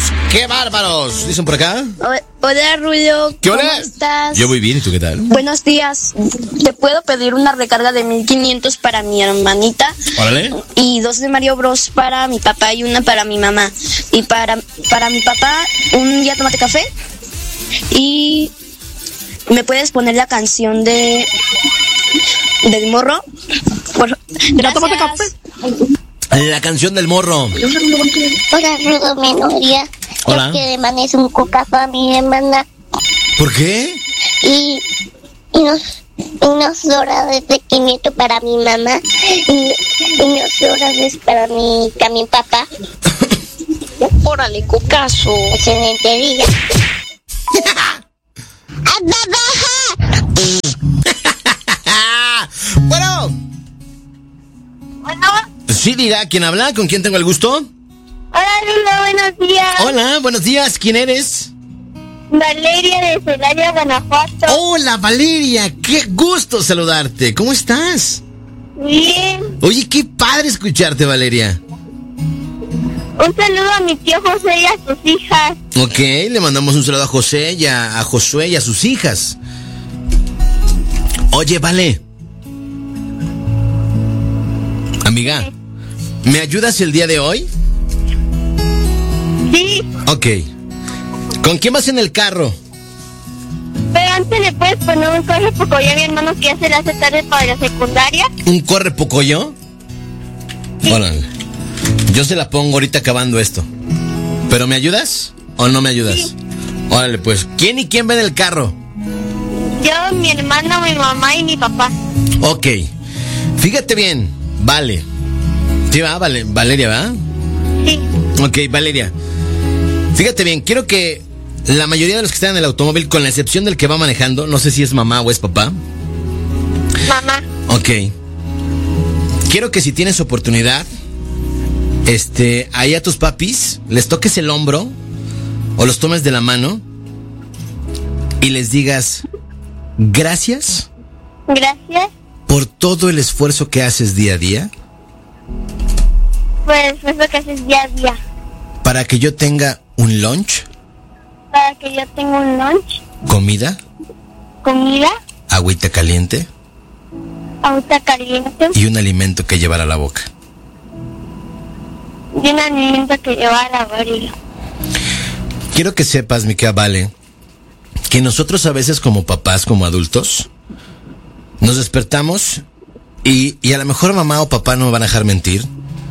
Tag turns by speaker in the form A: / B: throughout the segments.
A: ¡Qué bárbaros! ¿Dicen por acá?
B: Hola, Rulo.
A: ¿Qué
B: ¿Cómo
A: hola?
B: estás?
A: Yo muy bien, ¿y tú qué tal?
B: Buenos días. ¿Te puedo pedir una recarga de 1500 para mi hermanita?
A: Órale.
B: Y 2 de Mario Bros para mi papá y una para mi mamá. Y para mi papá, un Ya Tómate Café. Y ¿me puedes poner la canción del morro?
C: ¿Ya Tómate Café?
A: La canción del morro.
D: Hola, Rudo, buenos días.
A: Hola.
D: Yo quiero mandarle un cocazo a mi hermana
A: ¿Por qué?
D: y unos dólares de 500 para mi mamá y unos dólares para mi también papá.
C: Órale, cocazo.
D: Excelente día.
A: Bueno.
D: Bueno,
A: Sí, diga, ¿quién habla? ¿Con quién tengo el gusto?
D: hola, Rudo, buenos días.
A: Hola, buenos días. ¿Quién eres?
D: Valeria de Celaya, Guanajuato.
A: Hola, Valeria. Qué gusto saludarte. ¿Cómo estás?
D: Bien.
A: Oye, qué padre escucharte, Valeria.
D: Un saludo a mi tío José y a sus hijas.
A: Ok, le mandamos un saludo a José y a Josué y a sus hijas. Oye, Vale. Amiga, ¿me ayudas el día de hoy?
D: Sí,
A: Ok. ¿Con quién vas en el carro?
D: pero antes le puedes poner un correo porque hoy a mi hermano que ya se le hace tarde para la secundaria.
A: ¿Un corre pocoyo?
D: Sí.
A: Órale. Yo se la pongo ahorita acabando esto. ¿Pero me ayudas o no me ayudas?
D: Sí.
A: Órale, pues. ¿Quién y quién va en el carro?
D: Yo, mi hermano, mi mamá y mi papá.
A: Ok. Fíjate bien. Vale. Sí, va, vale. Valeria, ¿va?
D: Sí.
A: Ok, Valeria. Fíjate bien, quiero que la mayoría de los que están en el automóvil, con la excepción del que va manejando, no sé si es mamá o es papá.
D: Mamá.
A: Ok. Quiero que si tienes oportunidad, ahí a tus papis, les toques el hombro o los tomes de la mano y les digas gracias
D: Gracias.
A: por todo el esfuerzo que haces día a día
D: Pues es lo que haces día a día.
A: para que yo tenga un lunch,
D: Para que yo tenga un lunch,
A: comida,
D: comida,
A: agüita caliente
D: agüita caliente
A: y un alimento que llevar a la boca.
D: y un alimento que lleva a la barriga.
A: Quiero que sepas, mi querida Vale, que nosotros a veces como papás, como adultos, nos despertamos y a lo mejor mamá o papá no me van a dejar mentir,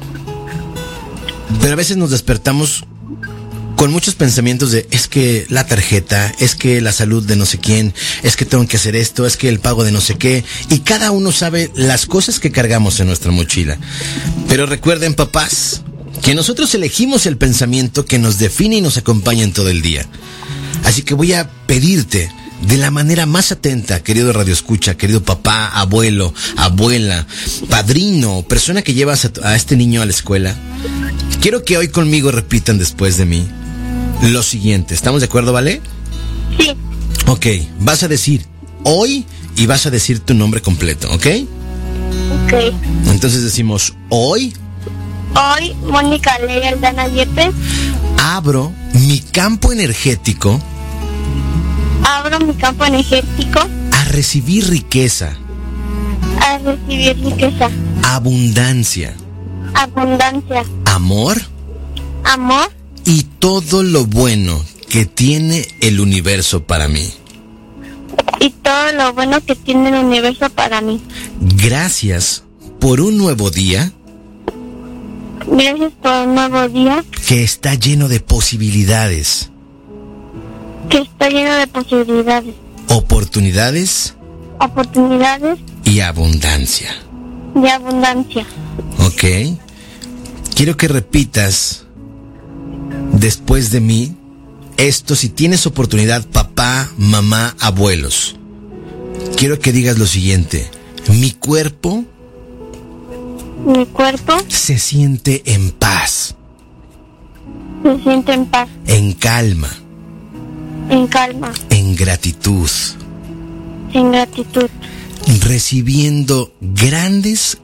A: pero a veces nos despertamos con muchos pensamientos de es que la tarjeta, es que la salud de no sé quién, es que tengo que hacer esto, es que el pago de no sé qué, y cada uno sabe las cosas que cargamos en nuestra mochila. Pero recuerden, papás, que nosotros elegimos el pensamiento que nos define y nos acompaña en todo el día. Así que voy a pedirte de la manera más atenta, querido radioescucha, querido papá, abuelo, abuela, padrino, persona que llevas a este niño a la escuela, quiero que hoy conmigo repitan después de mí lo siguiente. ¿Estamos de acuerdo, Vale?
D: Sí.
A: Ok, vas a decir hoy y vas a decir tu nombre completo, ¿ok?
D: Ok.
A: Entonces decimos hoy
D: Hoy, Mónica Leia Aldana Yepes,
A: abro mi campo energético
D: abro mi campo energético
A: a recibir riqueza,
D: a recibir riqueza,
A: abundancia,
D: abundancia,
A: amor
D: amor
A: y todo lo bueno que tiene el universo para mí.
D: y todo lo bueno que tiene el universo para mí.
A: Gracias por un nuevo día
D: Gracias por un nuevo día
A: que está lleno de posibilidades,
D: que está lleno de posibilidades,
A: oportunidades
D: oportunidades
A: y abundancia.
D: y abundancia.
A: ¿Ok? Quiero que repitas después de mí esto si tienes oportunidad, papá, mamá, abuelos. Quiero que digas lo siguiente. Mi cuerpo
D: Mi cuerpo
A: se siente en paz,
D: se siente en paz,
A: en calma,
D: en calma,
A: en gratitud,
D: en gratitud,
A: recibiendo grandes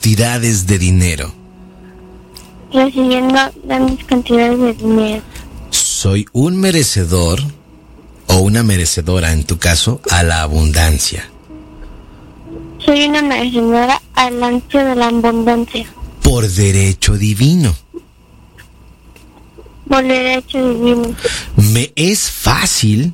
A: cantidades de dinero,
D: recibiendo grandes cantidades de dinero,
A: soy un merecedor o una merecedora, en tu caso, a la abundancia.
D: Soy una merecedora al ancho de la abundancia.
A: Por derecho divino.
D: Por derecho divino.
A: Me es fácil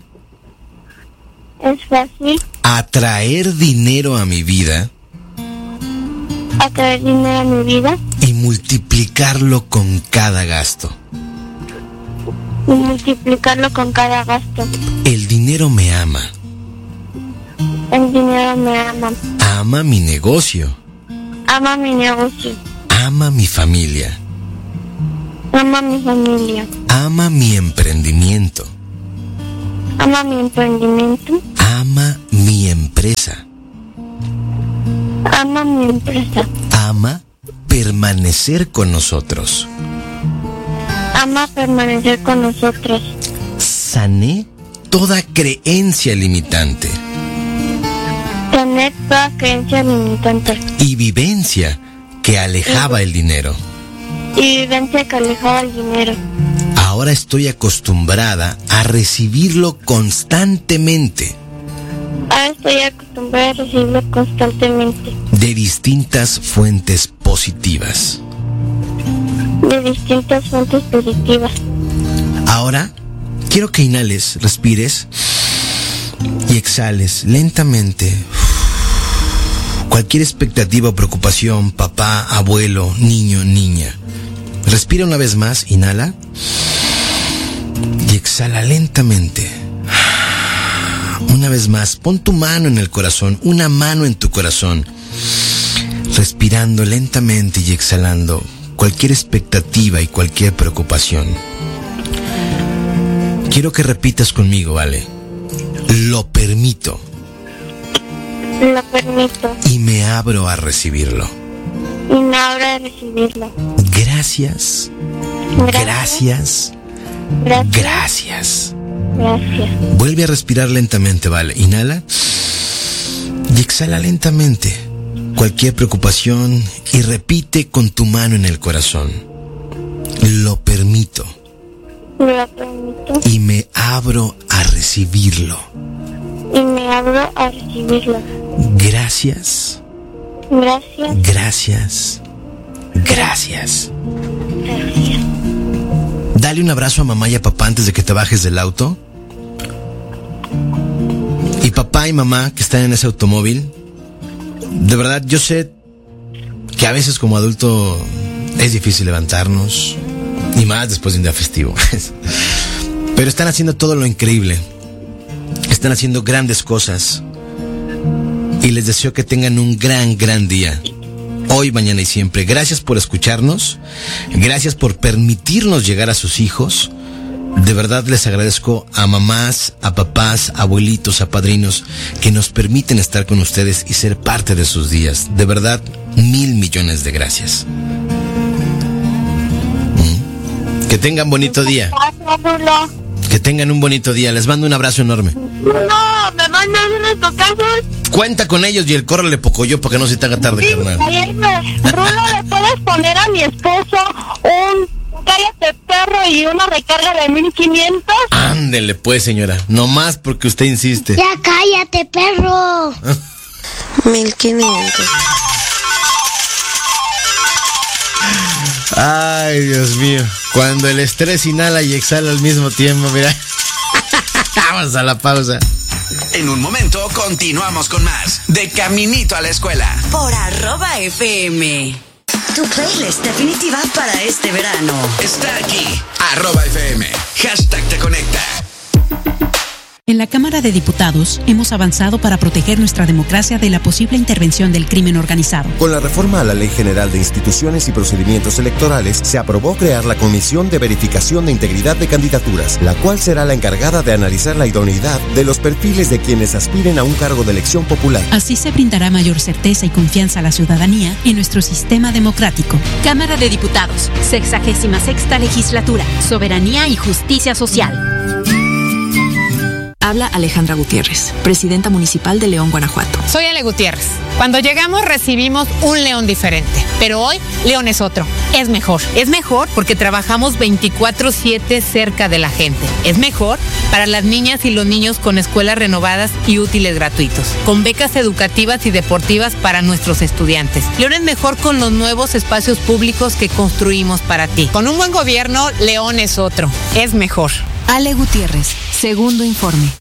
A: atraer dinero a mi vida.
D: Atraer dinero a mi vida.
A: Y multiplicarlo con cada gasto.
D: Y multiplicarlo con cada gasto.
A: El dinero me ama.
D: El dinero me ama.
A: Ama mi negocio.
D: Ama mi negocio.
A: Ama mi familia.
D: Ama mi familia.
A: Ama mi emprendimiento.
D: Ama mi emprendimiento.
A: Ama mi empresa.
D: Ama mi empresa.
A: Ama permanecer con nosotros.
D: Ama permanecer con nosotros.
A: Sané toda creencia limitante.
D: Sané toda creencia limitante.
A: Y vivencia que alejaba el dinero.
D: Y vivencia que alejaba el dinero.
A: Ahora estoy acostumbrada a recibirlo constantemente.
D: Ahora estoy acostumbrada a recibirlo constantemente.
A: De distintas fuentes positivas.
D: De distintas fuentes positivas.
A: Ahora, quiero que inhales, respires y exhales lentamente. Cualquier expectativa o preocupación, papá, abuelo, niño, niña. Respira una vez más, inhala. Y exhala lentamente. Una vez más, pon tu mano en el corazón, una mano en tu corazón. Respirando lentamente y exhalando cualquier expectativa y cualquier preocupación. Quiero que repitas conmigo, ¿vale? Lo permito.
D: Lo permito.
A: Y me abro a recibirlo.
D: Y me abro a recibirlo.
A: Gracias. Gracias.
D: Gracias.
A: Gracias.
D: Gracias.
A: Vuelve a respirar lentamente, ¿vale? Inhala. Y exhala lentamente cualquier preocupación y repite con tu mano en el corazón. Lo permito.
D: Lo permito.
A: Y me abro a recibirlo.
D: Y me abro a recibirlo.
A: Gracias.
D: Gracias.
A: Gracias. Gracias.
D: Gracias.
A: Dale un abrazo a mamá y a papá antes de que te bajes del auto. Y papá y mamá que están en ese automóvil, de verdad yo sé que a veces como adulto es difícil levantarnos, y más después de un día festivo. Pero están haciendo todo lo increíble. Están haciendo grandes cosas. Y les deseo que tengan un gran día. Hoy, mañana y siempre. Gracias por escucharnos. Gracias por permitirnos llegar a sus hijos. De verdad les agradezco a mamás, a papás, a abuelitos, a padrinos que nos permiten estar con ustedes y ser parte de sus días. De verdad, 1,000 millones de gracias. Que tengan bonito día. Que tengan un bonito día. Les mando un abrazo enorme.
D: No, me mandan unos tocazos.
A: Cuenta con ellos y el córrele pocoyo para que no se te haga tarde,
D: Sí,
A: carnal.
D: Rulo, ¿le puedes poner a mi esposo un cállate perro y una recarga de 1,500?
A: Ándele pues, señora. No más porque usted insiste.
D: Ya cállate, perro.
C: 1,500.
A: Ay, Dios mío. Cuando el estrés inhala y exhala al mismo tiempo, mira. Vamos a la pausa.
E: En un momento continuamos con más de Caminito a la Escuela.
F: Por @FM. Tu playlist definitiva para este verano.
E: Está aquí, @FM. #te conecta.
G: En la Cámara de Diputados hemos avanzado para proteger nuestra democracia de la posible intervención del crimen organizado.
H: Con la reforma a la Ley General de Instituciones y Procedimientos Electorales, se aprobó crear la Comisión de Verificación de Integridad de Candidaturas, la cual será la encargada de analizar la idoneidad de los perfiles de quienes aspiren a un cargo de elección popular.
G: Así se brindará mayor certeza y confianza a la ciudadanía en nuestro sistema democrático.
I: Cámara de Diputados, 66ª Legislatura, Soberanía y Justicia Social. Habla Alejandra Gutiérrez, presidenta municipal de León, Guanajuato.
J: Soy Ale Gutiérrez. Cuando llegamos recibimos un León diferente, pero hoy León es otro. Es mejor. Es mejor porque trabajamos 24/7 cerca de la gente. Es mejor para las niñas y los niños con escuelas renovadas y útiles gratuitos, con becas educativas y deportivas para nuestros estudiantes. León es mejor con los nuevos espacios públicos que construimos para ti. Con un buen gobierno, León es otro. Es mejor.
I: Ale Gutiérrez, segundo informe.